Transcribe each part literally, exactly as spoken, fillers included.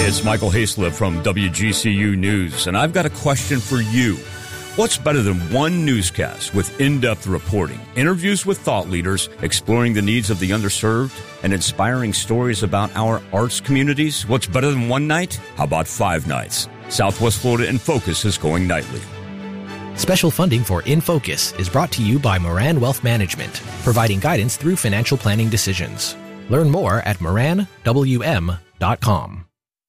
Hey, it's Michael Hayslip from W G C U News, and I've got a question for you. What's better than one newscast with in-depth reporting, interviews with thought leaders, exploring the needs of the underserved, and inspiring stories about our arts communities? What's better than one night? How about five nights? Southwest Florida in Focus is going nightly. Special funding for In Focus is brought to you by Moran Wealth Management, providing guidance through financial planning decisions. Learn more at moran w m dot com.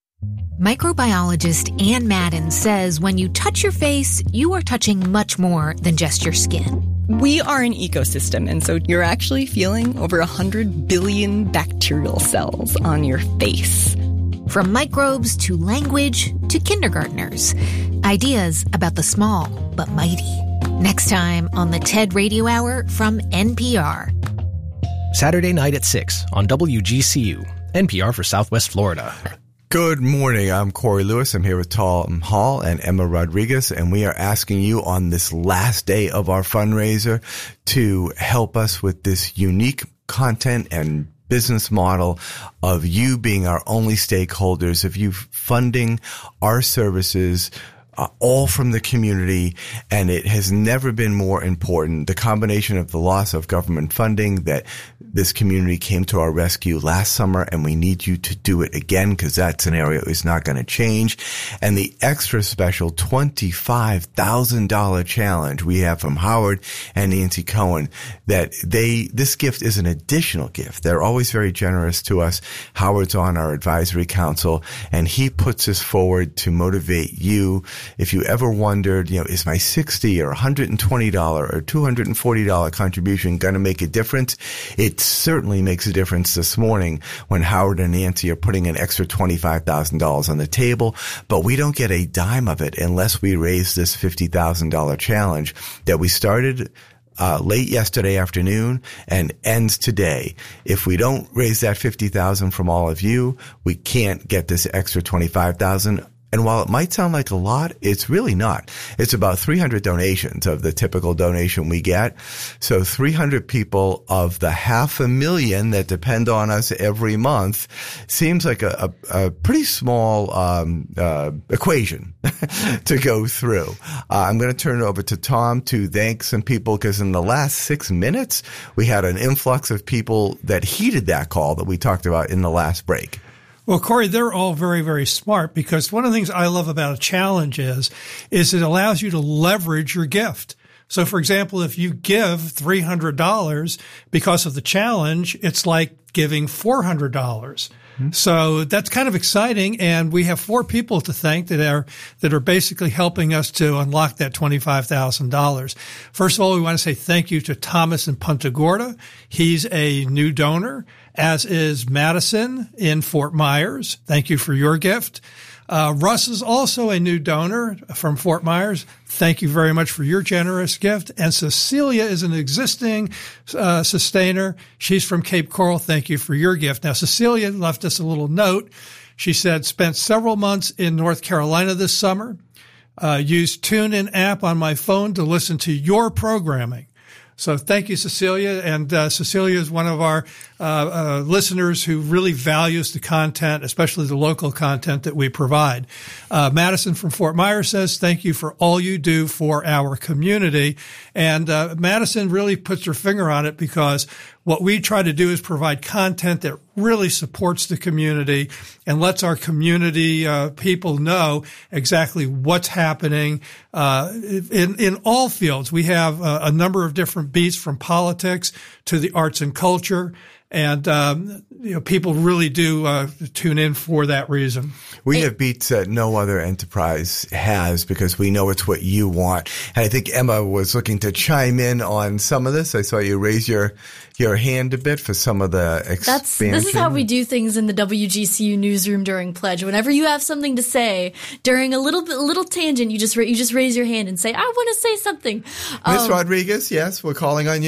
Microbiologist Ann Madden says when you touch your face, you are touching much more than just your skin. We are an ecosystem, and so you're actually feeling over one hundred billion bacterial cells on your face. From microbes to language to kindergartners. Ideas about the small but mighty. Next time on the TED Radio Hour from N P R. Saturday night at six on W G C U, N P R for Southwest Florida. Good morning. I'm Corey Lewis. I'm here with Tom Hall and Emma Rodriguez, and we are asking you on this last day of our fundraiser to help us with this unique content and business model of you being our only stakeholders, of you funding our services, Uh, all from the community, and it has never been more important. The combination of the loss of government funding, that this community came to our rescue last summer, and we need you to do it again because that scenario is not going to change. And the extra special twenty-five thousand dollars challenge we have from Howard and Nancy Cohen, that they, this gift is an additional gift. They're always very generous to us. Howard's on our advisory council, and he puts this forward to motivate you. If you ever wondered, you know, is my sixty or one hundred twenty dollars or two hundred forty dollars contribution going to make a difference? It certainly makes a difference this morning when Howard and Nancy are putting an extra twenty-five thousand dollars on the table, but we don't get a dime of it unless we raise this fifty thousand dollars challenge that we started Uh, late yesterday afternoon and ends today. If we don't raise that fifty thousand from all of you, we can't get this extra twenty-five thousand. And while it might sound like a lot, it's really not. It's about three hundred donations of the typical donation we get. So three hundred people of the half a million that depend on us every month seems like a, a, a pretty small um, uh, equation to go through. Uh, I'm going to turn it over to Tom to thank some people, because in the last six minutes, we had an influx of people that heeded that call that we talked about in the last break. Well, Corey, they're all very, very smart, because one of the things I love about a challenge is, is it allows you to leverage your gift. So, for example, if you give three hundred dollars because of the challenge, it's like giving four hundred dollars. Mm-hmm. So that's kind of exciting. And we have four people to thank that are, that are basically helping us to unlock that twenty-five thousand dollars. First of all, we want to say thank you to Thomas in Punta Gorda. He's a new donor, as is Madison in Fort Myers. Thank you for your gift. Uh, Russ is also a new donor from Fort Myers. Thank you very much for your generous gift. And Cecilia is an existing uh, sustainer. She's from Cape Coral. Thank you for your gift. Now, Cecilia left us a little note. She said, spent several months in North Carolina this summer. Uh, used TuneIn app on my phone to listen to your programming. So thank you, Cecilia. And uh, Cecilia is one of our uh, uh, listeners who really values the content, especially the local content that we provide. Uh, Madison from Fort Myers says, thank you for all you do for our community. And uh, Madison really puts her finger on it, because what we try to do is provide content that really supports the community and lets our community uh, people know exactly what's happening uh, in in all fields. We have uh, a number of different beats, from politics to the arts and culture. And, um, you know, people really do uh, tune in for that reason. We have beats that no other enterprise has, because we know it's what you want. And I think Emma was looking to chime in on some of this. I saw you raise your your hand a bit for some of the expansion. That's, this is how we do things in the W G C U newsroom during Pledge. Whenever you have something to say during a little bit, a little tangent, you just you just raise your hand and say, "I want to say something." Miss Um, Rodriguez, yes, we're calling on you.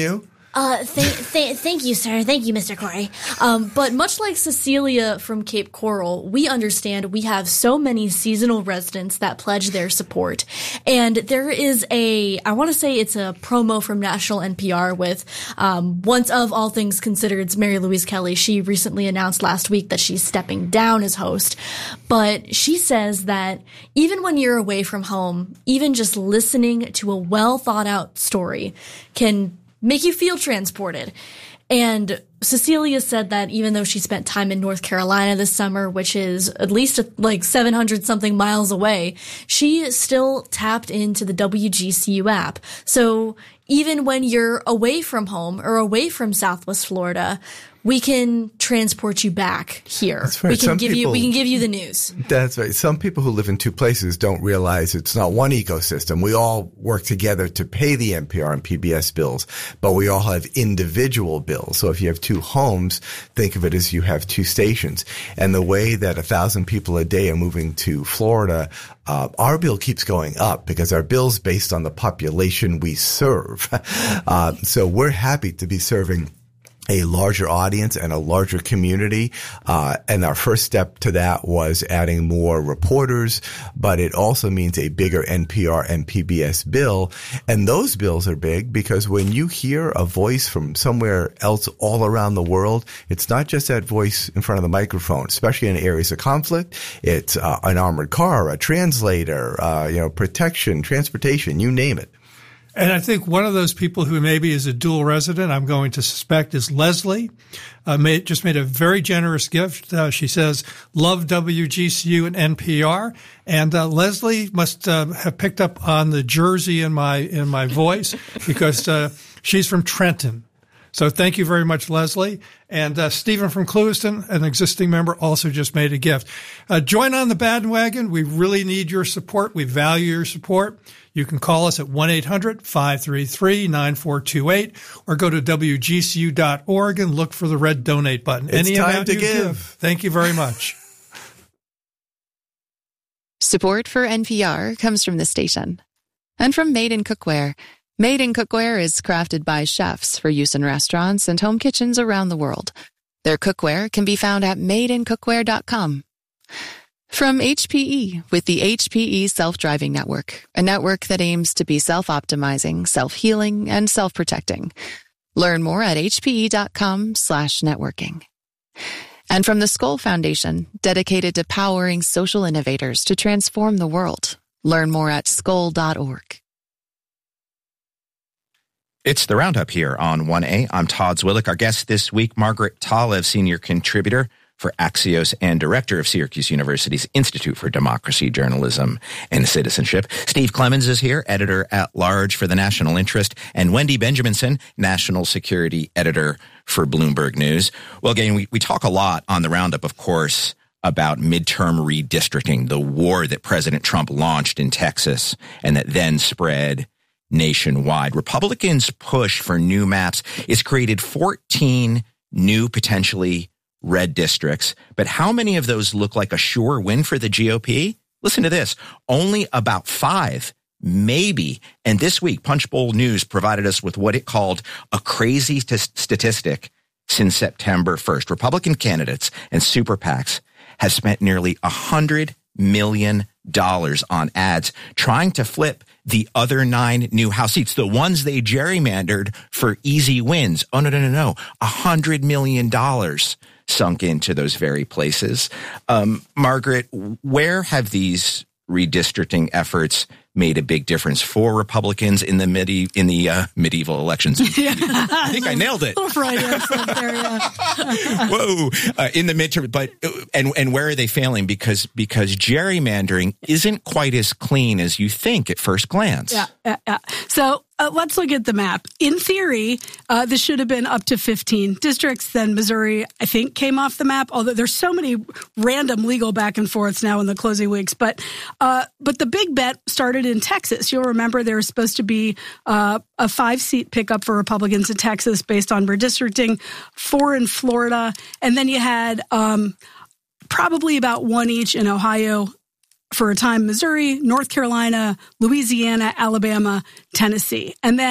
Uh, th- th- thank you, sir. Thank you, Mister Corey. Um, but much like Cecilia from Cape Coral, we understand we have so many seasonal residents that pledge their support. And there is a, I want to say it's a promo from National N P R with, um, once of All Things Considered's Mary Louise Kelly. She recently announced last week that she's stepping down as host. But she says that even when you're away from home, even just listening to a well thought out story can make you feel transported. And Cecilia said that even though she spent time in North Carolina this summer, which is at least like seven hundred something miles away, she still tapped into the W G C U app. So even when you're away from home or away from Southwest Florida, we can transport you back here. That's right. We can Some give people, you we can give you the news. That's right. Some people who live in two places don't realize it's not one ecosystem. We all work together to pay the N P R and P B S bills, but we all have individual bills. So if you have two homes, think of it as you have two stations. And the way that a thousand people a day are moving to Florida, uh, our bill keeps going up because our bill's based on the population we serve. uh, so we're happy to be serving a larger audience and a larger community. Uh, and our first step to that was adding more reporters, but it also means a bigger N P R and P B S bill. And those bills are big because when you hear a voice from somewhere else all around the world, it's not just that voice in front of the microphone, especially in areas of conflict. It's uh, an armored car, a translator, uh, you know, protection, transportation, you name it. And I think one of those people who maybe is a dual resident, I'm going to suspect, is Leslie. Uh, made, just made a very generous gift. Uh, she says, love W G C U and N P R. And uh, Leslie must uh, have picked up on the Jersey in my in my voice because uh, she's from Trenton. So thank you very much, Leslie. And uh, Stephen from Clewiston, an existing member, also just made a gift. Uh, join on the bandwagon. We really need your support. We value your support. You can call us at one eight hundred five three three nine four two eight or go to W G C U dot org and look for the red donate button. It's Any time amount to you give. give. Thank you very much. Support for N P R comes from the station and from Made in Cookware. Made in Cookware is crafted by chefs for use in restaurants and home kitchens around the world. Their cookware can be found at made in cookware dot com. From H P E with the H P E Self-Driving Network, a network that aims to be self-optimizing, self-healing, and self-protecting. Learn more at H P E dot com slash networking. And from the Skoll Foundation, dedicated to powering social innovators to transform the world. Learn more at skoll dot org. It's the Roundup here on one A. I'm Todd Zwillich. Our guest this week, Margaret Talev, senior contributor for Axios and director of Syracuse University's Institute for Democracy, Journalism, and Citizenship. Steve Clemons is here, editor-at-large for The National Interest, and Wendy Benjaminson, national security editor for Bloomberg News. Well, again, we, we talk a lot on the Roundup, of course, about midterm redistricting, the war that President Trump launched in Texas and that then spread nationwide. Republicans' push for new maps has created fourteen new potentially red districts, but how many of those look like a sure win for the G O P? Listen to this. Only about five, maybe. And this week, Punchbowl News provided us with what it called a crazy t- statistic since September first. Republican candidates and super PACs have spent nearly one hundred million dollars on ads trying to flip the other nine new House seats, the ones they gerrymandered for easy wins. Oh, no, no, no, no. one hundred million dollars sunk into those very places. Um, Margaret, where have these redistricting efforts made a big difference for Republicans in the midi- in the uh, medieval elections? Yeah. I think I nailed it. Right, there, yeah. Whoa! Uh, in the midterm, but and and where are they failing? Because because gerrymandering isn't quite as clean as you think at first glance. Yeah, yeah, yeah. So uh, let's look at the map. In theory, uh, this should have been up to fifteen districts. Then Missouri, I think, came off the map. Although there's so many random legal back and forths now in the closing weeks. But uh, but the big bet started in Texas. You'll remember there was supposed to be uh, a five-seat pickup for Republicans in Texas based on redistricting, four in Florida, and then you had um, probably about one each in Ohio for a time, Missouri, North Carolina, Louisiana, Alabama, Tennessee. And then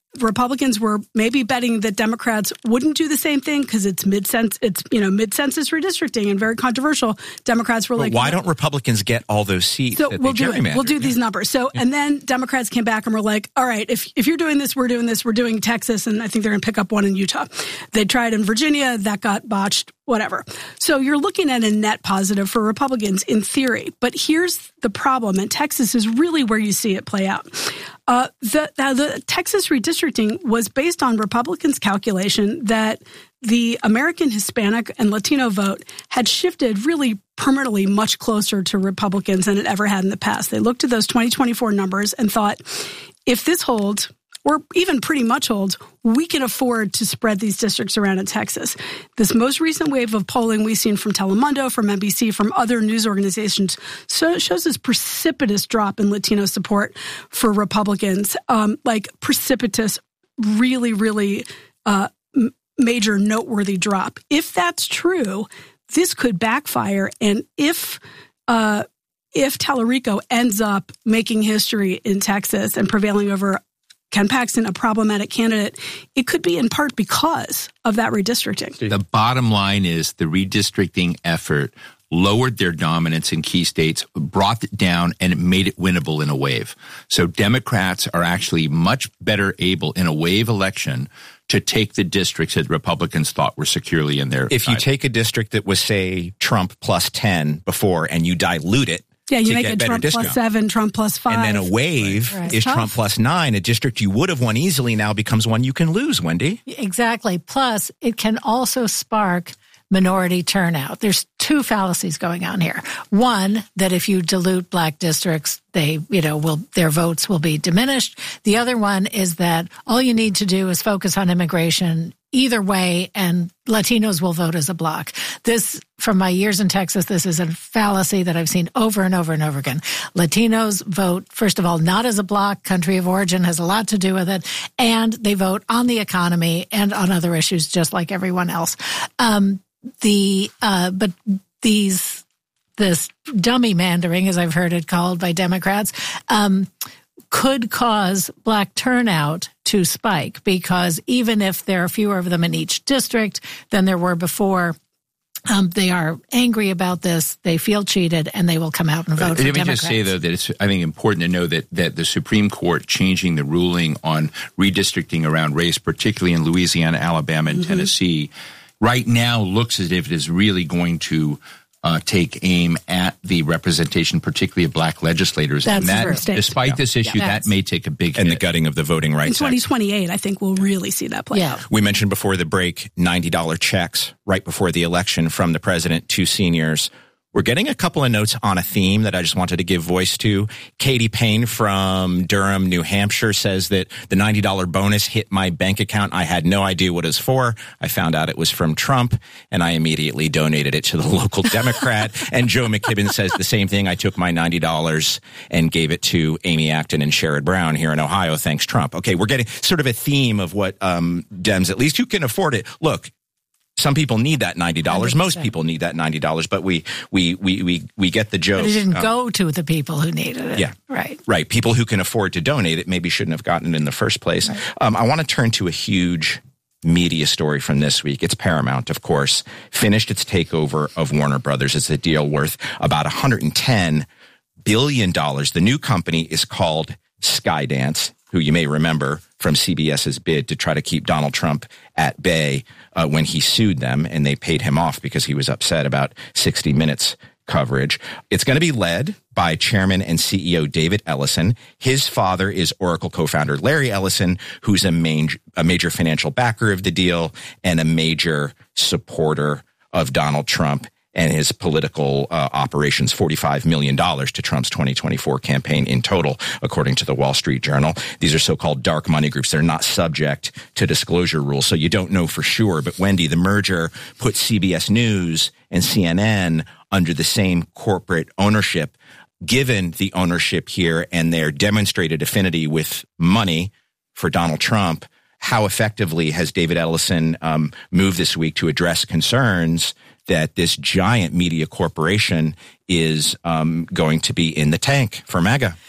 Republicans were maybe betting that Democrats wouldn't do the same thing because it's mid-census, it's, you know, mid-census redistricting and very controversial. Democrats were but like, why no. don't Republicans get all those seats? So that we'll they do it. We'll do gerrymandered? these numbers. So, Yeah. and then Democrats came back and were like, all right, if if you're doing this, we're doing this. We're doing Texas, and I think they're going to pick up one in Utah. They tried in Virginia. That got botched. Whatever. So you're looking at a net positive for Republicans in theory. But here's the problem, and Texas is really where you see it play out. Uh, the, the, the Texas redistricting was based on Republicans' calculation that the American Hispanic and Latino vote had shifted really permanently much closer to Republicans than it ever had in the past. They looked at those twenty twenty-four numbers and thought, if this holds, or even pretty much holds, we can afford to spread these districts around in Texas. This most recent wave of polling we've seen from Telemundo, from N B C, from other news organizations so shows this precipitous drop in Latino support for Republicans, um, like precipitous, really, really uh, m- major, noteworthy drop. If that's true, this could backfire. And if uh, if Tallarico ends up making history in Texas and prevailing over Ken Paxton, a problematic candidate, it could be in part because of that redistricting. The bottom line is the redistricting effort lowered their dominance in key states, brought it down, and it made it winnable in a wave. So Democrats are actually much better able in a wave election to take the districts that Republicans thought were securely in their If you side. take a district that was, say, Trump plus ten before and you dilute it, Yeah, you to make get it better Trump discount. plus seven, Trump plus five. And then a wave Right. is Tough. Trump plus nine. A district you would have won easily now becomes one you can lose, Wendy. Exactly. Plus, it can also spark minority turnout. There's two fallacies going on here. One, that if you dilute black districts, they, you know, will, their votes will be diminished. The other one is that all you need to do is focus on immigration either way, and Latinos will vote as a bloc. This, from my years in Texas, this is a fallacy that I've seen over and over and over again. Latinos vote, first of all, not as a bloc. Country of origin has a lot to do with it. And they vote on the economy and on other issues just like everyone else. Um, the, uh, but these, this dummy mandering, as I've heard it called by Democrats, um, could cause black turnout to spike, because even if there are fewer of them in each district than there were before, um, they are angry about this, they feel cheated, and they will come out and vote But for let me Democrats. just say, though, that it's, I think, important to know that, that the Supreme Court changing the ruling on redistricting around race, particularly in Louisiana, Alabama, and Mm-hmm. Tennessee, right now looks as if it is really going to Uh, take aim at the representation, particularly of black legislators. That's and that, true. State. despite this issue, Yeah. that may take a big And hit. the gutting of the Voting In Rights twenty Act. twenty-eight, I think we'll really see that play Yeah. out. We mentioned before the break ninety dollars checks right before the election from the president to seniors. We're getting a couple of notes on a theme that I just wanted to give voice to. Katie Payne from Durham, New Hampshire says that the ninety dollars bonus hit my bank account. I had no idea what it was for. I found out it was from Trump, and I immediately donated it to the local Democrat. And Joe McKibben says the same thing. I took my ninety dollars and gave it to Amy Acton and Sherrod Brown here in Ohio. Thanks, Trump. Okay, we're getting sort of a theme of what um, Dems, at least who can afford it. Look, some people need that ninety dollars. one hundred Most percent. people need that ninety dollars, but we we we we, we get the joke. But it didn't Um, go to the people who needed it. Yeah. Right. Right. People who can afford to donate it maybe shouldn't have gotten it in the first place. Um, I want to turn to a huge media story from this week. It's Paramount, of course, finished its takeover of Warner Brothers. It's a deal worth about one hundred ten billion dollars. The new company is called Skydance, who you may remember from CBS's bid to try to keep Donald Trump at bay uh, when he sued them, and they paid him off because he was upset about sixty minutes coverage. It's going to be led by Chairman and C E O David Ellison. His father is Oracle co-founder Larry Ellison, who's a, main, a major financial backer of the deal and a major supporter of Donald Trump and his political uh, operations, forty-five million dollars to Trump's twenty twenty-four campaign in total, according to the Wall Street Journal. These are so-called dark money groups. They're not subject to disclosure rules, so you don't know for sure. But Wendy, the merger put C B S News and C N N under the same corporate ownership. Given the ownership here and their demonstrated affinity with money for Donald Trump, how effectively has David Ellison um, moved this week to address concerns that this giant media corporation is um, going to be in the tank for MAGA?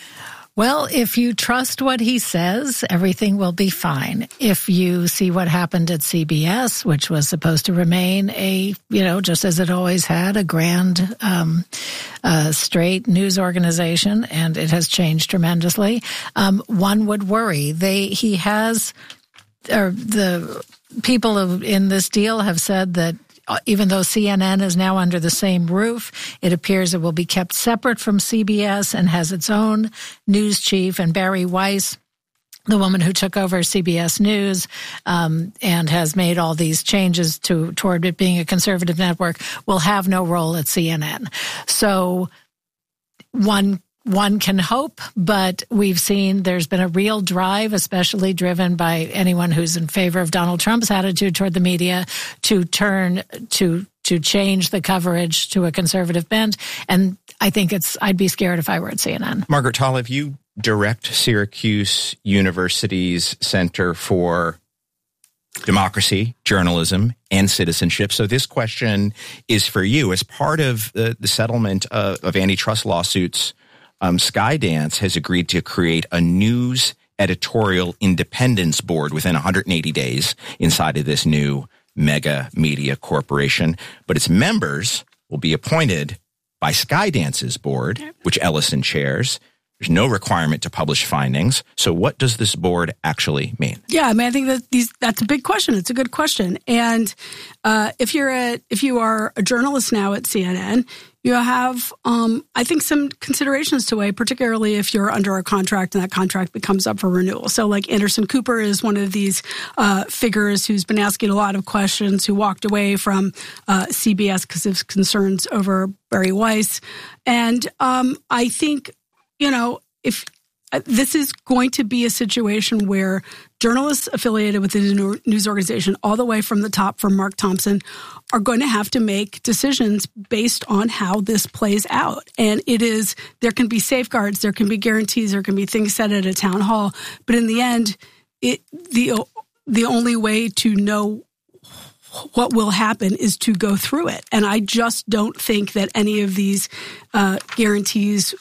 Well, if you trust what he says, everything will be fine. If you see what happened at C B S, which was supposed to remain a, you know, just as it always had, a grand, um, uh, straight news organization, and it has changed tremendously, um, one would worry. They, he has, or the people in this deal have said that even though C N N is now under the same roof, it appears it will be kept separate from C B S and has its own news chief. And Bari Weiss, the woman who took over C B S News um, and has made all these changes to toward it being a conservative network, will have no role at C N N. So one One can hope, but we've seen there's been a real drive, especially driven by anyone who's in favor of Donald Trump's attitude toward the media, to turn to to change the coverage to a conservative bent. And I think it's I'd be scared if I were at C N N. Margaret Talev, you direct Syracuse University's Center for Democracy, Journalism, and Citizenship. So this question is for you. As part of the, the settlement of, of antitrust lawsuits, Um, Skydance has agreed to create a news editorial independence board within one hundred eighty days inside of this new mega media corporation. But its members will be appointed by Skydance's board, which Ellison chairs. There's no requirement to publish findings. So what does this board actually mean? Yeah, I mean, I think that these that's a big question. It's a good question. And uh, if you're a, if you are a journalist now at C N N, you have, um, I think, some considerations to weigh, particularly if you're under a contract and that contract becomes up for renewal. So like Anderson Cooper is one of these uh, figures who's been asking a lot of questions, who walked away from uh, C B S because of concerns over Bari Weiss. And um, I think, you know, if uh, this is going to be a situation where journalists affiliated with the news organization, all the way from the top, from Mark Thompson, are going to have to make decisions based on how this plays out. And it is, there can be safeguards, there can be guarantees, there can be things said at a town hall. But in the end, it the the only way to know what will happen is to go through it. And I just don't think that any of these uh, guarantees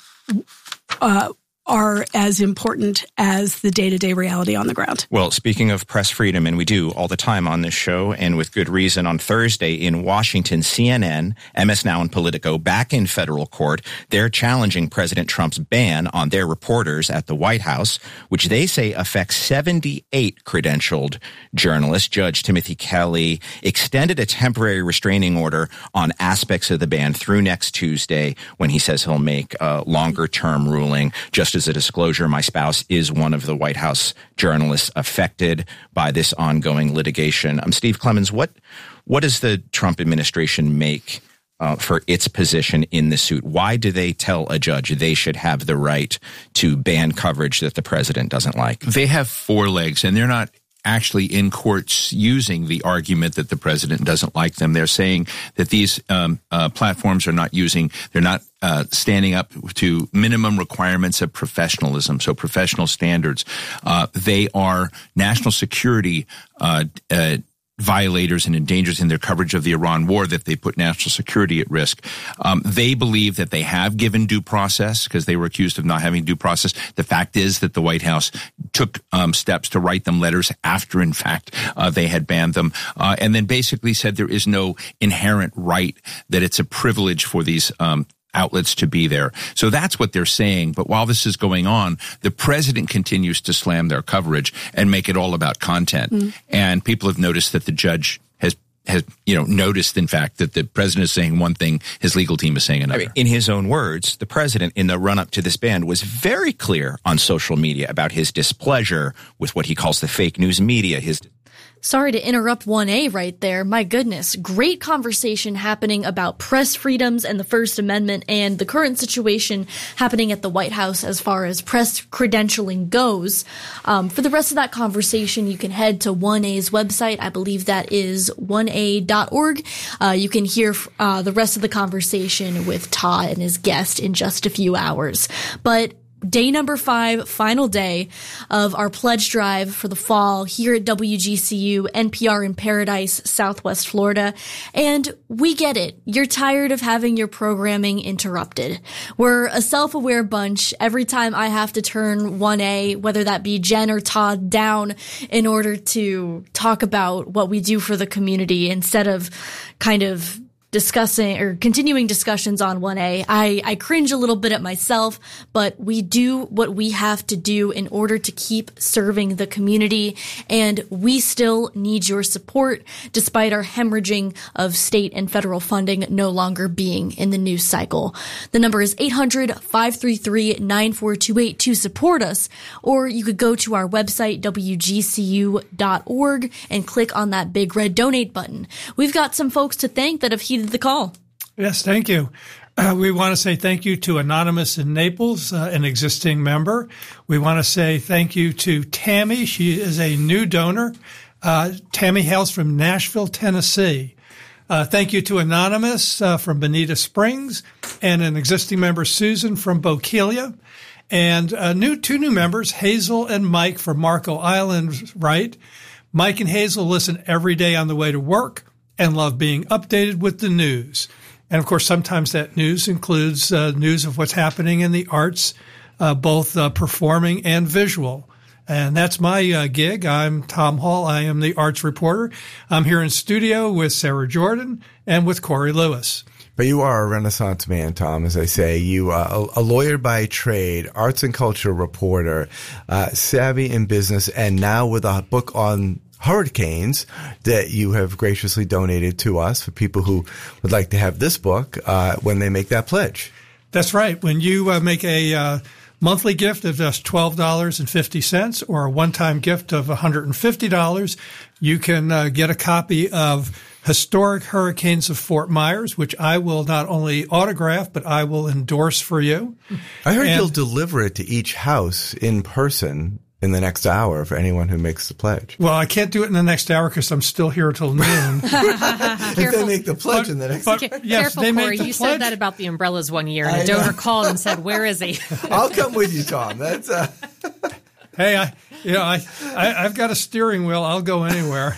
uh are as important as the day-to-day reality on the ground. Well, speaking of press freedom, and we do all the time on this show, and with good reason, on Thursday in Washington, C N N, M S Now, and Politico back in federal court. They're challenging President Trump's ban on their reporters at the White House, which they say affects seventy-eight credentialed journalists. Judge Timothy Kelly extended a temporary restraining order on aspects of the ban through next Tuesday, when he says he'll make a longer-term ruling. Just as a disclosure, my spouse is one of the White House journalists affected by this ongoing litigation. Um, Steve Clemons, what what does the Trump administration make uh, for its position in the suit? Why do they tell a judge they should have the right to ban coverage that the president doesn't like? They have four legs, and they're not actually in courts using the argument that the president doesn't like them. They're saying that these um, uh, platforms are not using, they're not uh, standing up to minimum requirements of professionalism, so professional standards. Uh, they are national security uh, uh violators and endangers in their coverage of the Iran war, that they put national security at risk. Um, they believe that they have given due process because they were accused of not having due process. The fact is that the White House took um, steps to write them letters after, in fact, uh, they had banned them, uh, and then basically said there is no inherent right, that it's a privilege for these um outlets to be there. So that's what they're saying. But while this is going on, the president continues to slam their coverage and make it all about content. Mm. And people have noticed that the judge has, has, you know, noticed, in fact, that the president is saying one thing, his legal team is saying another. I mean, in his own words, the president, in the run-up to this ban, was very clear on social media about his displeasure with what he calls the fake news media, his Sorry to interrupt one A right there. My goodness. Great conversation happening about press freedoms and the First Amendment and the current situation happening at the White House as far as press credentialing goes. Um, for the rest of that conversation, you can head to one A's website. I believe that is one A dot org. Uh, you can hear uh, the rest of the conversation with Todd and his guest in just a few hours. But day number five, final day of our pledge drive for the fall here at W G C U, N P R in Paradise, Southwest Florida. And we get it. You're tired of having your programming interrupted. We're a self-aware bunch. Every time I have to turn one A, whether that be Jen or Todd, down in order to talk about what we do for the community instead of kind of discussing or continuing discussions on one A. I, I cringe a little bit at myself, but we do what we have to do in order to keep serving the community. And we still need your support despite our hemorrhaging of state and federal funding no longer being in the news cycle. The number is eight hundred, five three three, nine four two eight to support us, or you could go to our website, W G C U dot org, and click on that big red donate button. We've got some folks to thank that have heeded the call. Yes, thank you. Uh, we want to say thank you to Anonymous in Naples, uh, an existing member. We want to say thank you to Tammy. She is a new donor. Uh, Tammy hails from Nashville, Tennessee. Uh, thank you to Anonymous uh, from Bonita Springs, and an existing member, Susan from Bokeelia. And uh, new two new members, Hazel and Mike from Marco Island, right? Mike and Hazel listen every day on the way to work and love being updated with the news. And, of course, sometimes that news includes uh, news of what's happening in the arts, uh, both uh, performing and visual. And that's my uh, gig. I'm Tom Hall. I am the arts reporter. I'm here in studio with Sarah Jordan and with Corey Lewis. But you are a Renaissance man, Tom, as I say. You are a lawyer by trade, arts and culture reporter, uh, savvy in business, and now with a book on hurricanes that you have graciously donated to us for people who would like to have this book uh, when they make that pledge. That's right. When you uh, make a uh, monthly gift of just twelve dollars and fifty cents or a one-time gift of one hundred fifty dollars, you can uh, get a copy of Historic Hurricanes of Fort Myers, which I will not only autograph, but I will endorse for you. I heard and, you'll deliver it to each house in person in the next hour for anyone who makes the pledge. Well, I can't do it in the next hour because I'm still here till noon. If they make the pledge but, in the next but, hour. Yes, Careful, they Corey. the You pledge. said that about the umbrellas one year, and I a donor know. called and said, "Where is he?" I'll come with you, Tom. That's uh... Hey, I, you know, I, I, I've got a steering wheel. I'll go anywhere.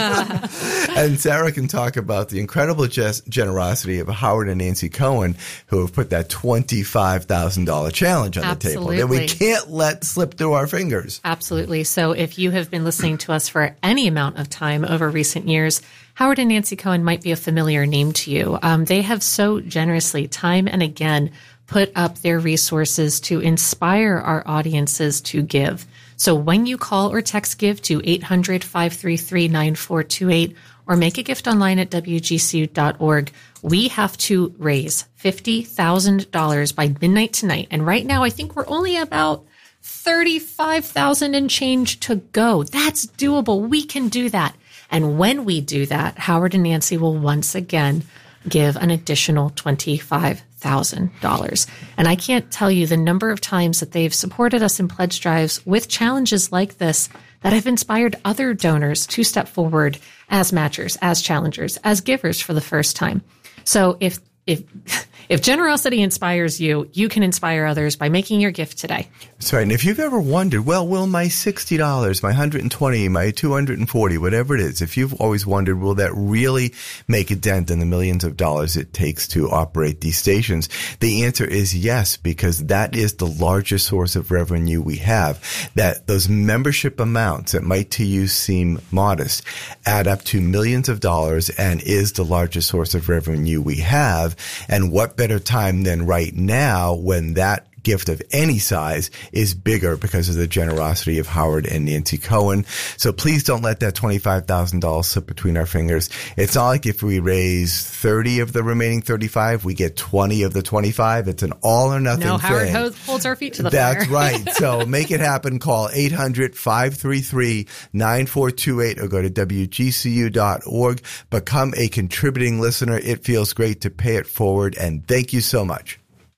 And Sarah can talk about the incredible ges- generosity of Howard and Nancy Cohen, who have put that twenty-five thousand dollars challenge on Absolutely. the table that we can't let slip through our fingers. Absolutely. So if you have been listening to us for any amount of time over recent years, Howard and Nancy Cohen might be a familiar name to you. Um, they have so generously, time and again, put up their resources to inspire our audiences to give. So when you call or text GIVE to eight hundred, five three three, nine four two eight or make a gift online at W G C U dot org, we have to raise fifty thousand dollars by midnight tonight. And right now, I think we're only about thirty-five thousand dollars and change to go. That's doable. We can do that. And when we do that, Howard and Nancy will once again give an additional twenty-five thousand dollars. And I can't tell you the number of times that they've supported us in pledge drives with challenges like this that have inspired other donors to step forward as matchers, as challengers, as givers for the first time. So if if if generosity inspires you, you can inspire others by making your gift today. That's right. And if you've ever wondered, well, will my sixty dollars, my one hundred twenty dollars, my two hundred forty dollars, whatever it is, if you've always wondered, will that really make a dent in the millions of dollars it takes to operate these stations? The answer is yes, because that is the largest source of revenue we have. That those membership amounts that might to you seem modest add up to millions of dollars and is the largest source of revenue we have. And what better time than right now when that gift of any size is bigger because of the generosity of Howard and Nancy Cohen. So please don't let that twenty-five thousand dollars slip between our fingers. It's not like if we raise thirty of the remaining thirty-five, we get twenty of the twenty-five. It's an all or nothing no, thing. Howard holds, holds our feet to the That's fire. That's right. So make it happen. Call eight hundred, five three three, nine four two eight or go to W G C U dot org. Become a contributing listener. It feels great to pay it forward. And thank you so much.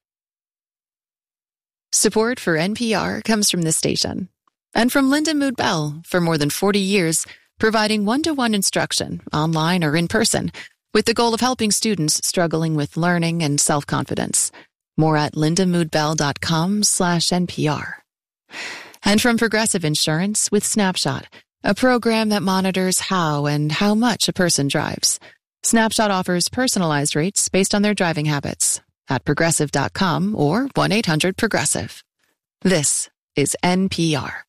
Support for N P R comes from this station and from Linda Mood Bell for more than forty years, providing one-to-one instruction online or in person with the goal of helping students struggling with learning and self-confidence. More at lindamoodbell.com slash NPR. And from Progressive Insurance with Snapshot, a program that monitors how and how much a person drives. Snapshot offers personalized rates based on their driving habits at progressive dot com or one eight hundred progressive. This is N P R.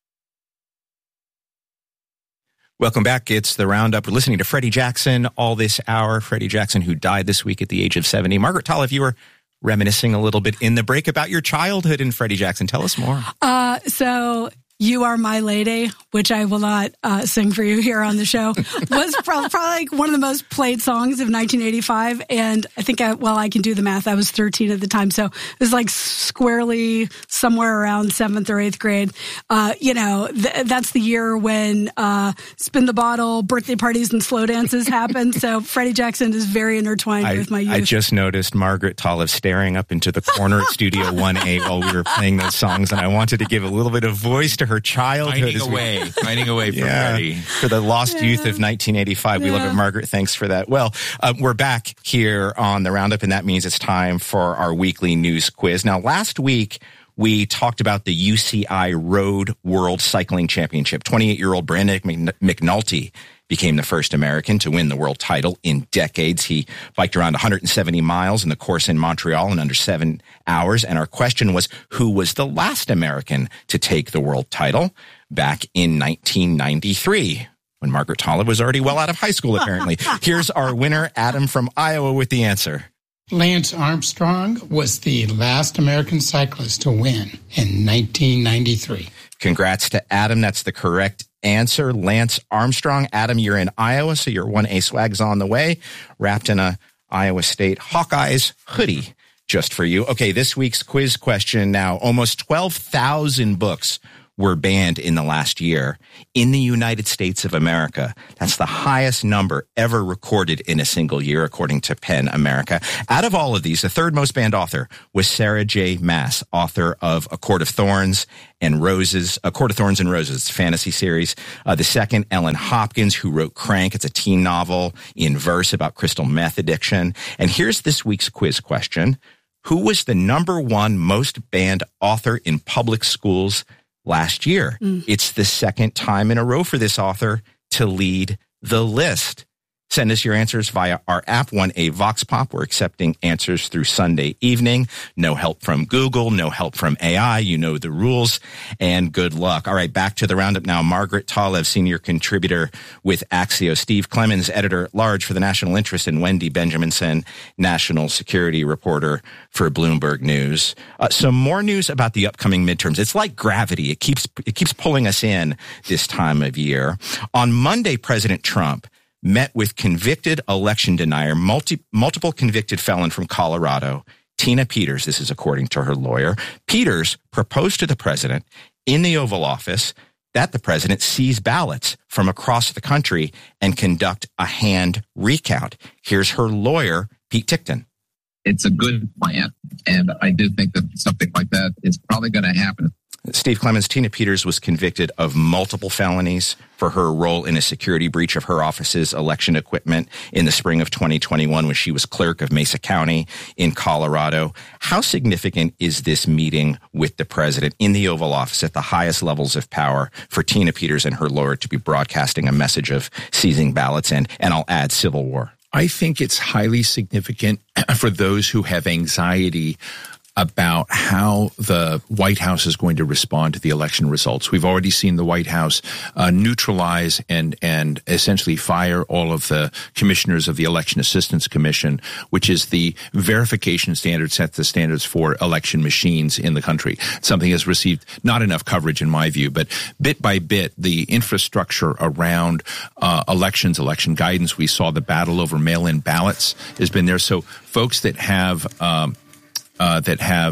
Welcome back. It's the Roundup. We're listening to Freddie Jackson all this hour. Freddie Jackson, who died this week at the age of seventy. Margaret Tolliver, you were reminiscing a little bit in the break about your childhood in Freddie Jackson. Tell us more. Uh, so... You Are My Lady, which I will not uh, sing for you here on the show, was probably, probably like one of the most played songs of nineteen eighty-five. And I think, I, well, I can do the math. I was thirteen at the time. So it was like squarely somewhere around seventh or eighth grade. Uh, you know, th- that's the year when uh, Spin the Bottle, birthday parties, and slow dances happened. So Freddie Jackson is very intertwined I, with my youth. I just noticed Margaret Tolliver staring up into the corner at Studio one A while we were playing those songs. And I wanted to give a little bit of voice to her childhood. Finding away, we, finding away from yeah, Freddie. For the lost yeah. youth of nineteen eighty-five. We yeah. love it, Margaret. Thanks for that. Well, uh, we're back here on the Roundup, and that means it's time for our weekly news quiz. Now, last week, we talked about the U C I Road World Cycling Championship. twenty-eight-year-old Brandon McNulty became the first American to win the world title in decades. He biked around one hundred seventy miles in the course in Montreal in under seven hours. And our question was, who was the last American to take the world title? Back in nineteen ninety-three, when Margaret Tolliver was already well out of high school, apparently. Here's our winner, Adam from Iowa, with the answer. Lance Armstrong was the last American cyclist to win in nineteen ninety-three. Congrats to Adam. That's the correct answer. Lance Armstrong. Adam, you're in Iowa, so your one A swag's on the way, wrapped in a Iowa State Hawkeyes hoodie just for you. Okay, this week's quiz question now. Almost twelve thousand books were banned in the last year in the United States of America. That's the highest number ever recorded in a single year, according to PEN America. Out of all of these, the third most banned author was Sarah J. Maas, author of A Court of Thorns and Roses, A Court of Thorns and Roses, fantasy series. Uh, the second, Ellen Hopkins, who wrote Crank. It's a teen novel in verse about crystal meth addiction. And here's this week's quiz question. Who was the number one most banned author in public schools last year? Mm. It's the second time in a row for this author to lead the list. Send us your answers via our app, one A Vox Pop. We're accepting answers through Sunday evening. No help from Google, no help from A I. You know the rules, and good luck. All right, back to the Roundup now. Margaret Tolliver, senior contributor with Axios. Steve Clemens, editor-at-large for the National Interest, and Wendy Benjaminson, national security reporter for Bloomberg News. Uh, some more news about the upcoming midterms. It's like gravity. It keeps, it keeps pulling us in this time of year. On Monday, President Trump met with convicted election denier, multi, multiple convicted felon from Colorado, Tina Peters. This is according to her lawyer. Peters proposed to the president in the Oval Office that the president seize ballots from across the country and conduct a hand recount. Here's her lawyer, Pete Tickton. It's a good plan, and I do think that something like that is probably going to happen. Steve Clemens, Tina Peters was convicted of multiple felonies for her role in a security breach of her office's election equipment in the spring of twenty twenty-one when she was clerk of Mesa County in Colorado. How significant is this meeting with the president in the Oval Office at the highest levels of power for Tina Peters and her lawyer to be broadcasting a message of seizing ballots and, and I'll add, civil war? I think it's highly significant for those who have anxiety about how the White House is going to respond to the election results. We've already seen the White House uh, neutralize and and essentially fire all of the commissioners of the Election Assistance Commission, which is the verification standard, sets the standards for election machines in the country. Something has received not enough coverage, in my view, but bit by bit, the infrastructure around uh, elections, election guidance, we saw the battle over mail-in ballots has been there. So folks that have um, Uh, that have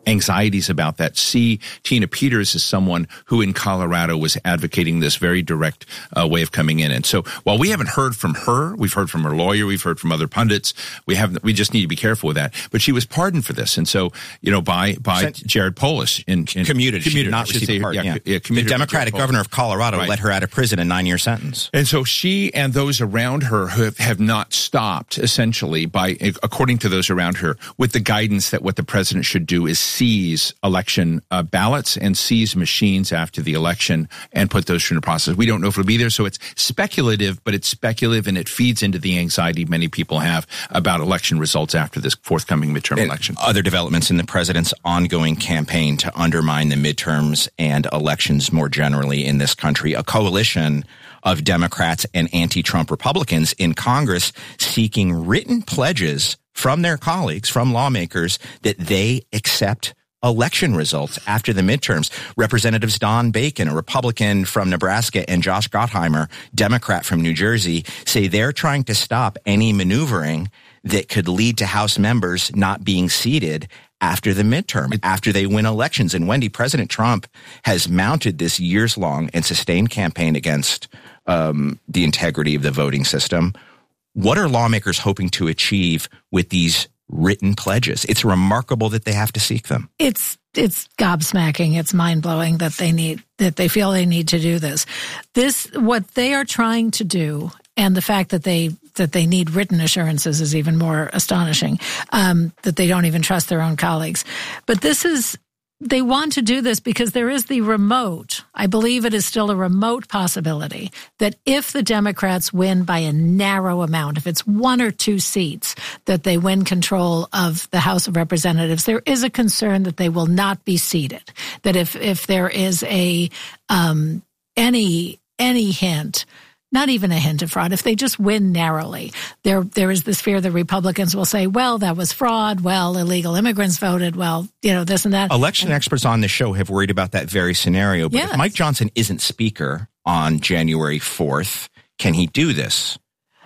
anxieties about that. See, Tina Peters is someone who in Colorado was advocating this very direct uh, way of coming in. And so while we haven't heard from her, we've heard from her lawyer, we've heard from other pundits. We have we just need to be careful with that. But she was pardoned for this. And so, you know, by by Sent, Jared Polis. In, in, commuted. She did not receive a pardon. Yeah, yeah. Yeah, the Democratic governor of Colorado right. let her out of prison a nine-year sentence. And so she and those around her who have, have not stopped, essentially, by according to those around her, with the guidance that what the president should do is seize election uh, ballots and seize machines after the election and put those through the process. We don't know if it'll be there, so it's speculative, but it's speculative and it feeds into the anxiety many people have about election results after this forthcoming midterm and election. Other developments in the president's ongoing campaign to undermine the midterms and elections more generally in this country. A coalition of Democrats and anti-Trump Republicans in Congress seeking written pledges from their colleagues, from lawmakers, that they accept election results after the midterms. Representatives Don Bacon, a Republican from Nebraska, and Josh Gottheimer, Democrat from New Jersey, say they're trying to stop any maneuvering that could lead to House members not being seated after the midterm, after they win elections. And Wendy, President Trump has mounted this years-long and sustained campaign against um, the integrity of the voting system. What are lawmakers hoping to achieve with these written pledges? It's remarkable that they have to seek them. It's it's gobsmacking. It's mind-blowing that they need that they feel they need to do this. This what they are trying to do, and the fact that they that they need written assurances is even more astonishing. Um, that they don't even trust their own colleagues. But this is. They want to do this because there is the remote, I believe it is still a remote possibility, that if the Democrats win by a narrow amount, if it's one or two seats, that they win control of the House of Representatives, there is a concern that they will not be seated. That if, if there is a um, any any hint, not even a hint of fraud, if they just win narrowly, there there is this fear that Republicans will say, well, that was fraud, well, illegal immigrants voted, well, you know, this and that. Election and, experts on the show have worried about that very scenario. But yes. if Mike Johnson isn't speaker on January fourth, can he do this?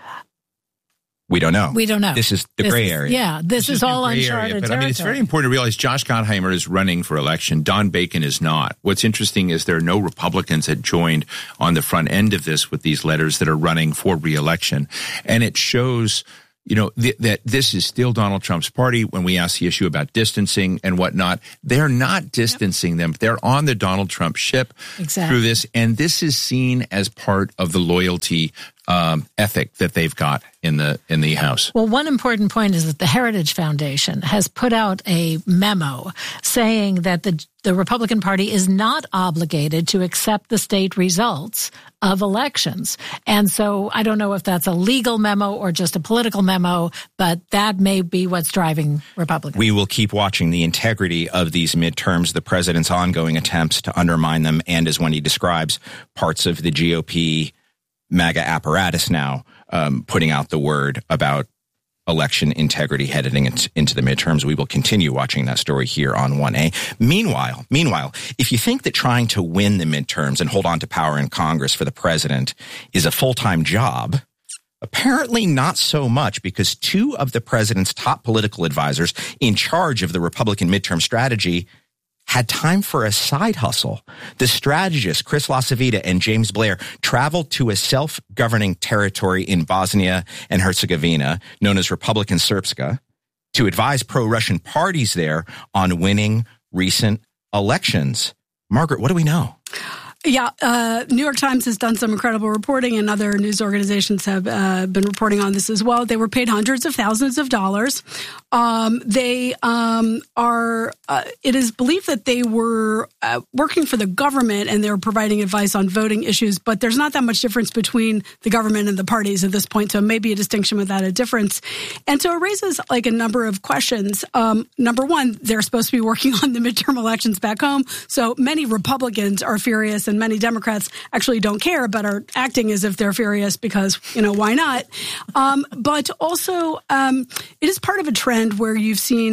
We don't know. We don't know. This is the this gray is, area. Yeah, this, this is, is all uncharted area, but territory. I mean, it's very important to realize Josh Gottheimer is running for election. Don Bacon is not. What's interesting is there are no Republicans that joined on the front end of this with these letters that are running for re-election. And it shows, you know, th- that this is still Donald Trump's party. When we ask the issue about distancing and whatnot, they're not distancing yep. them. They're on the Donald Trump ship exactly. through this. And this is seen as part of the loyalty um, ethic that they've got in the in the House. Well, one important point is that the Heritage Foundation has put out a memo saying that the the Republican Party is not obligated to accept the state results of elections. And so I don't know if that's a legal memo or just a political memo, but that may be what's driving Republicans. We will keep watching the integrity of these midterms, the president's ongoing attempts to undermine them, and as Wendy describes, parts of the G O P MAGA apparatus now um, putting out the word about election integrity heading into the midterms. We will continue watching that story here on one A. Meanwhile, meanwhile, if you think that trying to win the midterms and hold on to power in Congress for the president is a full-time job, apparently not so much, because two of the president's top political advisors in charge of the Republican midterm strategy had time for a side hustle. The strategists, Chris LaCivita and James Blair, traveled to a self-governing territory in Bosnia and Herzegovina, known as Republican Srpska, to advise pro-Russian parties there on winning recent elections. Margaret, what do we know? Yeah, uh, New York Times has done some incredible reporting, and other news organizations have uh, been reporting on this as well. They were paid hundreds of thousands of dollars. Um, they um, are, uh, it is believed that they were uh, working for the government and they were providing advice on voting issues, but there's not that much difference between the government and the parties at this point, so maybe a distinction without a difference. And so it raises like a number of questions. Um, number one, they're supposed to be working on the midterm elections back home, so many Republicans are furious and many Democrats actually don't care, but are acting as if they're furious because, you know, why not? Um, but also, um, it is part of a trend where you've seen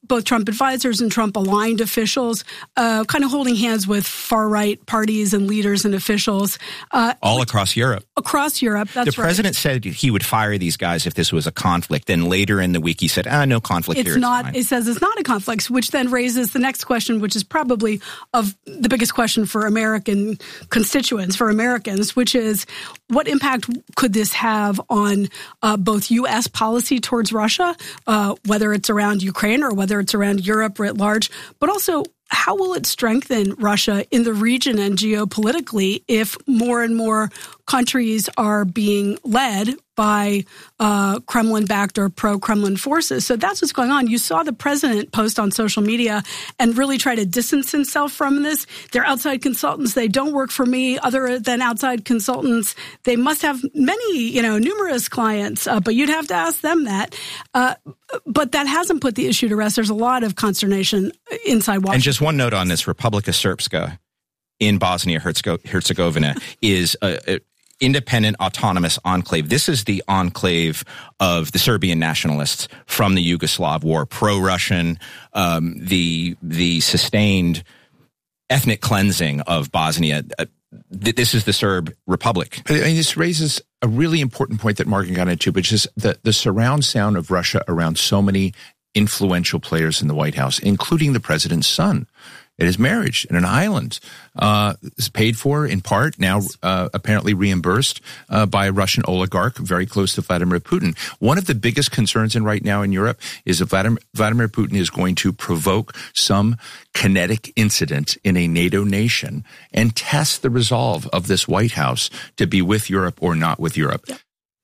both Trump advisors and Trump aligned officials, uh, kind of holding hands with far right parties and leaders and officials. Uh, All across Europe. Across Europe, that's right. The president said he would fire these guys if this was a conflict. Then later in the week, he said, ah, no conflict it's here. Not, it's it says it's not a conflict, which then raises the next question, which is probably of the biggest question for American constituents, for Americans, which is what impact could this have on uh, both U S policy towards Russia, uh, whether it's around Ukraine or whether it's around Europe writ large, but also how will it strengthen Russia in the region and geopolitically if more and more countries are being led by uh, Kremlin-backed or pro-Kremlin forces? So that's what's going on. You saw the president post on social media and really try to distance himself from this. They're outside consultants. They don't work for me other than outside consultants. They must have many, you know, numerous clients, uh, but you'd have to ask them that. Uh, but that hasn't put the issue to rest. There's a lot of consternation inside Washington. And just one note on this, Republika Srpska in Bosnia-Herzegovina is a, a independent, autonomous enclave. This is the enclave of the Serbian nationalists from the Yugoslav war, pro-Russian, um, the the sustained ethnic cleansing of Bosnia. Uh, th- this is the Serb Republic. I mean, this raises a really important point that Morgan got into, which is the, the surround sound of Russia around so many influential players in the White House, including the president's son. At his marriage in an island, uh, is paid for in part, now uh, apparently reimbursed uh, by a Russian oligarch very close to Vladimir Putin. One of the biggest concerns in right now in Europe is that Vladimir, Vladimir Putin is going to provoke some kinetic incident in a NATO nation and test the resolve of this White House to be with Europe or not with Europe. Yeah.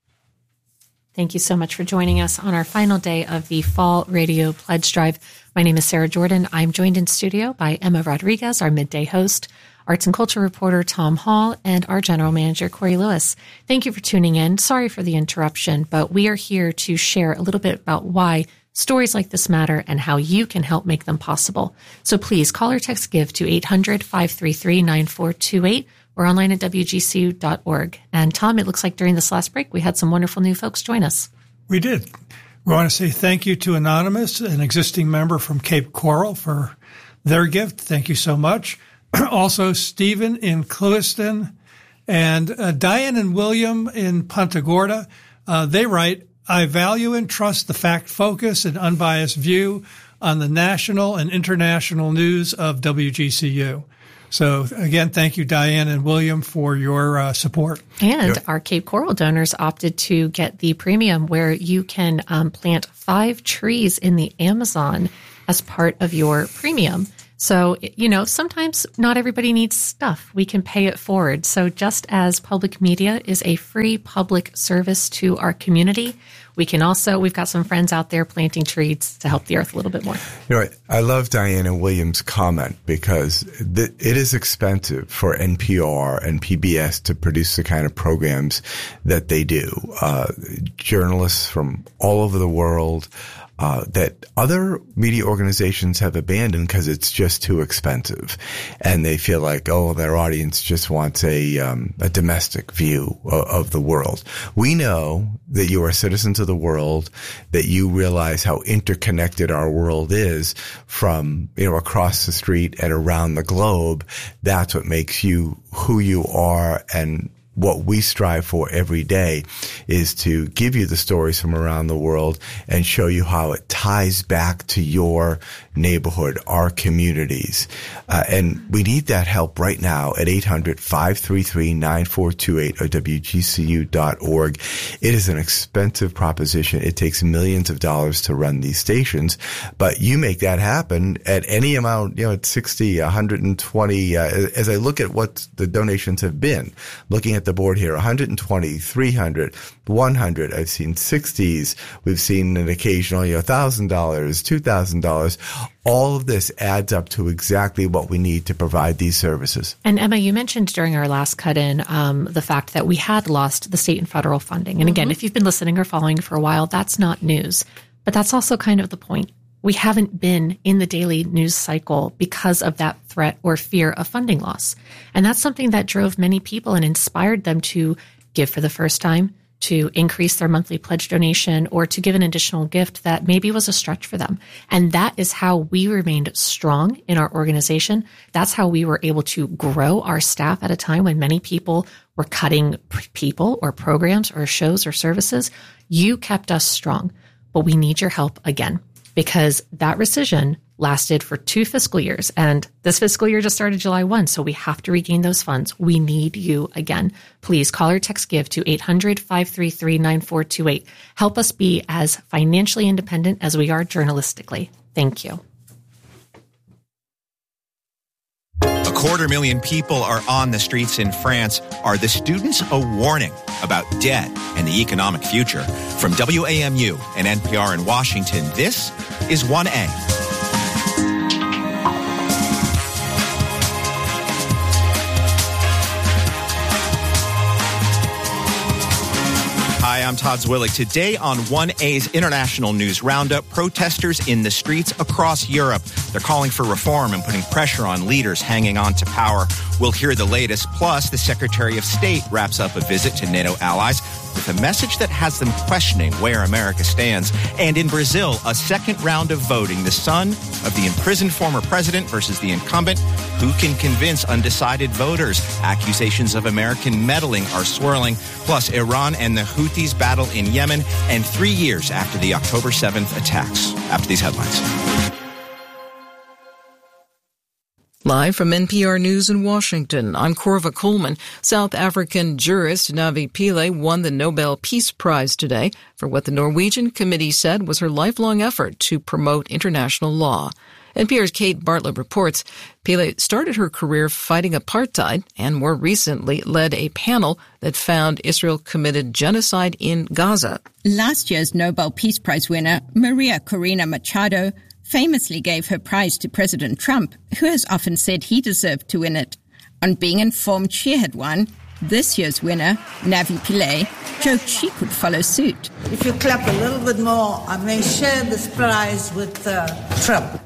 Thank you so much for joining us on our final day of the Fall Radio Pledge Drive. My name is Sarah Jordan. I'm joined in studio by Emma Rodriguez, our midday host, arts and culture reporter Tom Hall, and our general manager, Corey Lewis. Thank you for tuning in. Sorry for the interruption, but we are here to share a little bit about why stories like this matter and how you can help make them possible. So please call or text GIVE to eight hundred, five three three, nine four two eight. We're online at W G C U dot org. And Tom, it looks like during this last break, we had some wonderful new folks join us. We did. We want to say thank you to Anonymous, an existing member from Cape Coral, for their gift. Thank you so much. Also, Stephen in Clewiston and uh, Diane and William in Punta Gorda. Uh, they write, I value and trust the fact focus and unbiased view on the national and international news of W G C U. So, again, thank you, Diane and William, for your uh, support. And our Cape Coral donors opted to get the premium where you can um, plant five trees in the Amazon as part of your premium. So, you know, sometimes not everybody needs stuff. We can pay it forward. So just as public media is a free public service to our community, we can also, we've got some friends out there planting trees to help the earth a little bit more. You know, I love Diana Williams' comment because th- it is expensive for N P R and P B S to produce the kind of programs that they do. Uh, journalists from all over the world Uh, that other media organizations have abandoned because it's just too expensive, and they feel like, oh, their audience just wants a um, a domestic view of, of the world. We know that you are citizens of the world, that you realize how interconnected our world is from, you know, across the street and around the globe. That's what makes you who you are, and what we strive for every day is to give you the stories from around the world and show you how it ties back to your neighborhood, our communities. Uh, and we need that help right now at eight hundred, five three three, nine four two eight or W G C U dot org. It is an expensive proposition. It takes millions of dollars to run these stations, but you make that happen at any amount, you know, at sixty, one hundred twenty. Uh, as I look at what the donations have been, looking at the board here, one hundred twenty, three hundred, one hundred. I've seen sixties. We've seen an occasional, you know, one thousand dollars, two thousand dollars. All of this adds up to exactly what we need to provide these services. And Emma, you mentioned during our last cut-in um, the fact that we had lost the state and federal funding. And again, mm-hmm. if you've been listening or following for a while, that's not news. But that's also kind of the point. We haven't been in the daily news cycle because of that threat or fear of funding loss. And that's something that drove many people and inspired them to give for the first time, to increase their monthly pledge donation or to give an additional gift that maybe was a stretch for them. And that is how we remained strong in our organization. That's how we were able to grow our staff at a time when many people were cutting people or programs or shows or services. You kept us strong, but we need your help again, because that rescission lasted for two fiscal years. And this fiscal year just started July first. So we have to regain those funds. We need you again. Please call or text GIVE to eight hundred, five three three, nine four two eight. Help us be as financially independent as we are journalistically. Thank you. A quarter million people are on the streets in France. Are the students a warning about debt and the economic future? From W A M U and N P R in Washington, this is one A. Hi, I'm Todd Zwillig. Today on one A's International News Roundup, protesters in the streets across Europe. They're calling for reform and putting pressure on leaders hanging on to power. We'll hear the latest. Plus, the Secretary of State wraps up a visit to NATO allies with a message that has them questioning where America stands. And in Brazil, a second round of voting. The son of the imprisoned former president versus the incumbent. Who can convince undecided voters? Accusations of American meddling are swirling. Plus, Iran and the Houthis battle in Yemen, and three years after the October seventh attacks. After these headlines. Live from N P R News in Washington, I'm Corva Coleman. South African jurist Navi Pillay won the Nobel Peace Prize today for what the Norwegian committee said was her lifelong effort to promote international law. N P R's Kate Bartlett reports Pillay started her career fighting apartheid and more recently led a panel that found Israel committed genocide in Gaza. Last year's Nobel Peace Prize winner, Maria Corina Machado, famously gave her prize to President Trump, who has often said he deserved to win it. On being informed she had won, this year's winner, Navi Pillay, joked she could follow suit. If you clap a little bit more, I may share this prize with uh, Trump.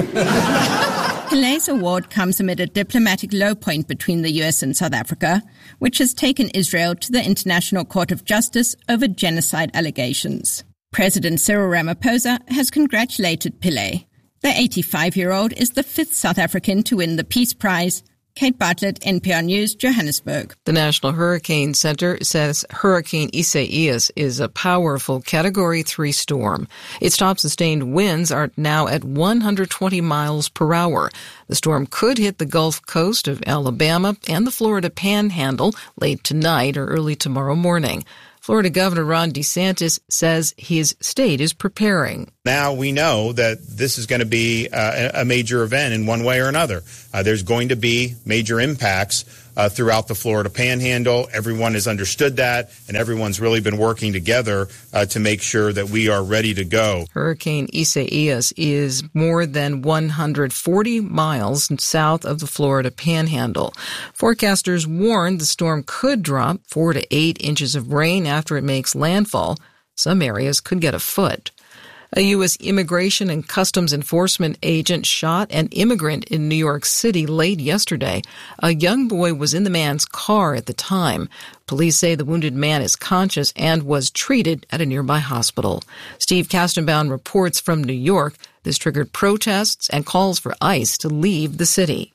Pillay's award comes amid a diplomatic low point between the U S and South Africa, which has taken Israel to the International Court of Justice over genocide allegations. President Cyril Ramaphosa has congratulated Pillay. The eighty-five-year-old is the fifth South African to win the Peace Prize. Kate Bartlett, N P R News, Johannesburg. The National Hurricane Center says Hurricane Isaias is a powerful Category three storm. Its top sustained winds are now at one hundred twenty miles per hour. The storm could hit the Gulf Coast of Alabama and the Florida Panhandle late tonight or early tomorrow morning. Florida Governor Ron DeSantis says his state is preparing. Now we know that this is going to be uh, a major event in one way or another. Uh, there's going to be major impacts uh, throughout the Florida Panhandle. Everyone has understood that, and everyone's really been working together uh, to make sure that we are ready to go. Hurricane Isaias is more than one hundred forty miles south of the Florida Panhandle. Forecasters warned the storm could drop four to eight inches of rain after it makes landfall. Some areas could get a foot. A U S Immigration and Customs Enforcement agent shot an immigrant in New York City late yesterday. A young boy was in the man's car at the time. Police say the wounded man is conscious and was treated at a nearby hospital. Steve Kastenbaum reports from New York. This triggered protests and calls for ICE to leave the city.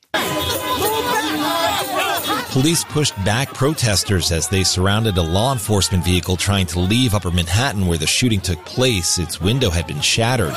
Police pushed back protesters as they surrounded a law enforcement vehicle trying to leave Upper Manhattan where the shooting took place. Its window had been shattered.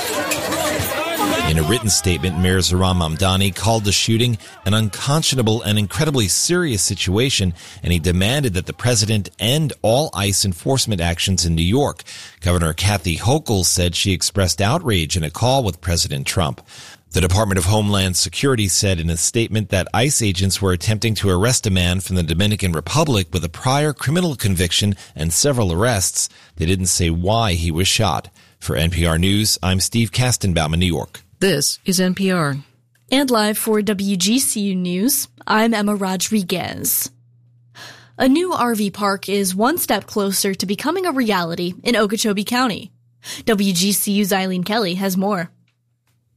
In a written statement, Mayor Zohran Mamdani called the shooting an unconscionable and incredibly serious situation, and he demanded that the president end all ICE enforcement actions in New York. Governor Kathy Hochul said she expressed outrage in a call with President Trump. The Department of Homeland Security said in a statement that ICE agents were attempting to arrest a man from the Dominican Republic with a prior criminal conviction and several arrests. They didn't say why he was shot. For N P R News, I'm Steve Kastenbaum in New York. This is N P R. And live for W G C U News, I'm Emma Rodriguez. A new R V park is one step closer to becoming a reality in Okeechobee County. W G C U's Eileen Kelly has more.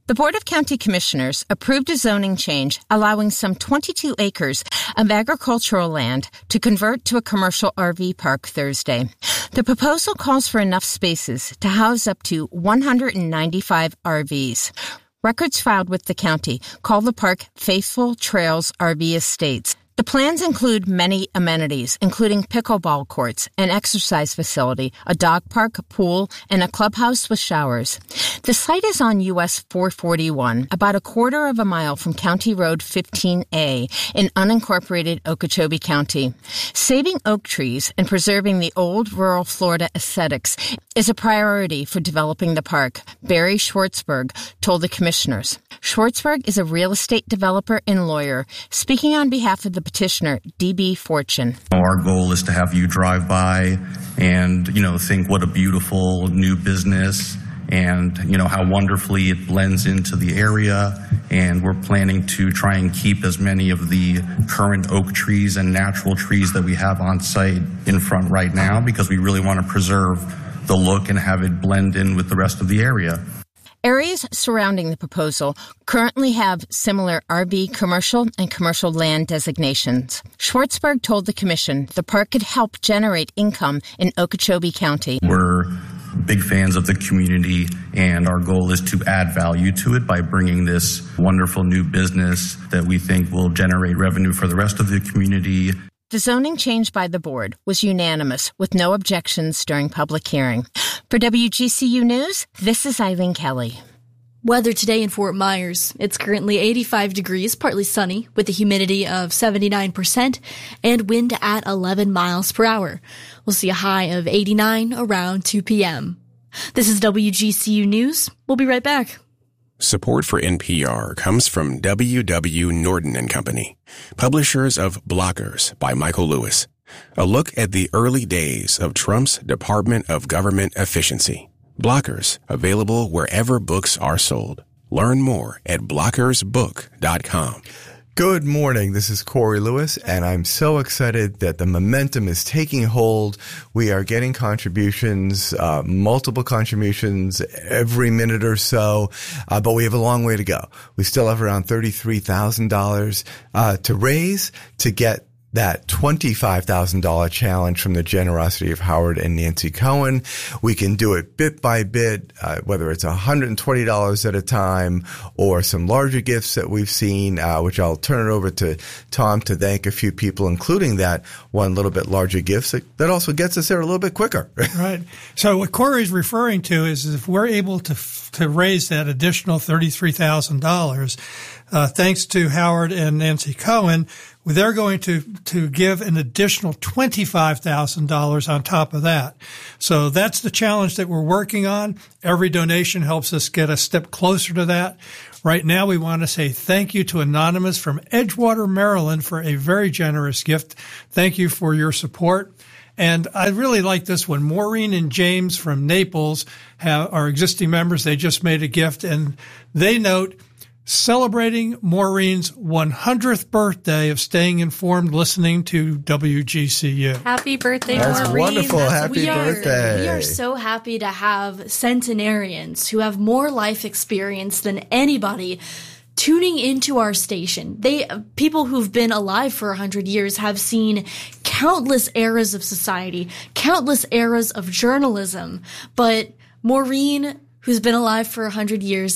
The Board of County Commissioners approved a zoning change allowing some twenty-two acres of agricultural land to convert to a commercial R V park Thursday. The proposal calls for enough spaces to house up to one hundred ninety-five R Vs. Records filed with the county call the park Faithful Trails R V Estates. The plans include many amenities, including pickleball courts, an exercise facility, a dog park, pool, and a clubhouse with showers. The site is on U S four forty-one, about a quarter of a mile from County Road fifteen A in unincorporated Okeechobee County. Saving oak trees and preserving the old rural Florida aesthetics is a priority for developing the park, Barry Schwartzberg told the commissioners. Schwartzberg is a real estate developer and lawyer, speaking on behalf of the petitioner, D B Fortune. Our goal is to have you drive by and, you know, think what a beautiful new business and, you know, how wonderfully it blends into the area. And we're planning to try and keep as many of the current oak trees and natural trees that we have on site in front right now, because we really want to preserve the look and have it blend in with the rest of the area. Areas surrounding the proposal currently have similar R V commercial and commercial land designations. Schwartzberg told the commission the park could help generate income in Okeechobee County. We're big fans of the community, and our goal is to add value to it by bringing this wonderful new business that we think will generate revenue for the rest of the community. The zoning change by the board was unanimous, with no objections during public hearing. For W G C U News, this is Eileen Kelly. Weather today in Fort Myers. It's currently eighty-five degrees, partly sunny, with a humidity of seventy-nine percent and wind at eleven miles per hour. We'll see a high of eighty-nine around two p.m. This is W G C U News. We'll be right back. Support for N P R comes from W W. Norton and Company, publishers of Blockers by Michael Lewis, a look at the early days of Trump's Department of Government Efficiency. Blockers, available wherever books are sold. Learn more at blockers book dot com. Good morning. This is Corey Lewis, and I'm so excited that the momentum is taking hold. We are getting contributions, uh, multiple contributions every minute or so, uh, but we have a long way to go. We still have around thirty-three thousand dollars uh, to raise to get that twenty-five thousand dollars challenge from the generosity of Howard and Nancy Cohen. We can do it bit by bit, uh, whether it's one hundred twenty dollars at a time or some larger gifts that we've seen, uh, which I'll turn it over to Tom to thank a few people, including that one little bit larger gift that, that also gets us there a little bit quicker. Right. So what Corey's referring to is if we're able to to raise that additional thirty-three thousand dollars, uh, thanks to Howard and Nancy Cohen, they're going to, to give an additional twenty-five thousand dollars on top of that. So that's the challenge that we're working on. Every donation helps us get a step closer to that. Right now, we want to say thank you to Anonymous from Edgewater, Maryland, for a very generous gift. Thank you for your support. And I really like this one. Maureen and James from Naples have, are existing members. They just made a gift, and they note, celebrating Maureen's one hundredth birthday of staying informed, listening to W G C U. Happy birthday, That's Maureen. wonderful. That's, Happy we are, birthday. We are so happy to have centenarians who have more life experience than anybody tuning into our station. They, people who've been alive for a hundred years have seen countless eras of society, countless eras of journalism. But Maureen, who's been alive for a hundred years,